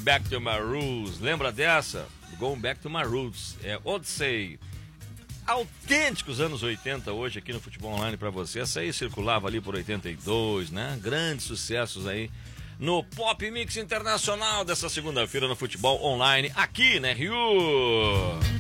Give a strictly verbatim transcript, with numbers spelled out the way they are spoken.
Back to My Roots. Lembra dessa? Going Back to My Roots. É Odyssey. Autênticos anos oitenta hoje aqui no Futebol Online pra você. Essa aí circulava ali por oitenta e dois, né? Grandes sucessos aí no Pop Mix Internacional dessa segunda-feira no Futebol Online aqui, né, Rio?